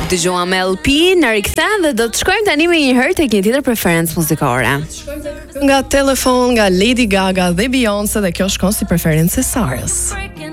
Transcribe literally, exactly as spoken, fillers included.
Dëgjuam L P, në rikëthen dhe do të shkojmë tani me një herë tek një tjetër preferencë muzikore. Nga telefon nga Lady Gaga dhe Beyoncé, dhe kjo shkon si preferencë e Sarës.